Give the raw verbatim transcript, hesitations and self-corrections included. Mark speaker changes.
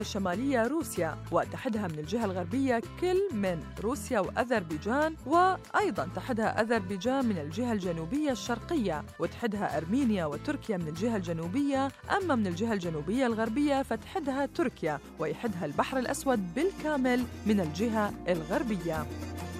Speaker 1: الشمالية روسيا، وتحدها من الجهة الغربية كل من روسيا وأذربيجان، وأيضاً تحدها أذربيجان من الجهة الجنوبية الشرقية، وتحدها أرمينيا وتركيا من الجهة الجنوبية. أما من الجهة الجنوبية الغربية فتحدها تركيا، ويحدها البحر الأسود بالكامل من الجهة الغربية.